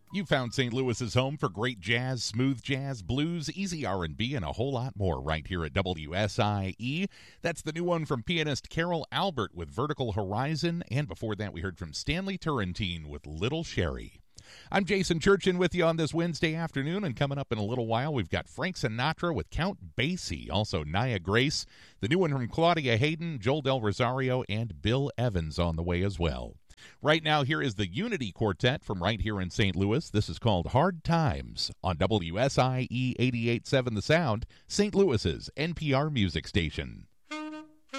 You found St. Louis's home for great jazz, smooth jazz, blues, easy R&B, and a whole lot more right here at WSIE. That's the new one from pianist Carol Albert with Vertical Horizon, and before that we heard from Stanley Turrentine with Little Sherry. I'm Jason Churchin with you on this Wednesday afternoon, and coming up in a little while, we've got Frank Sinatra with Count Basie, also Nia Grace, the new one from Claudia Hayden, Joel Del Rosario, and Bill Evans on the way as well. Right now, here is the Unity Quartet from right here in St. Louis. This is called Hard Times on WSIE 88.7 The Sound, St. Louis's NPR music station.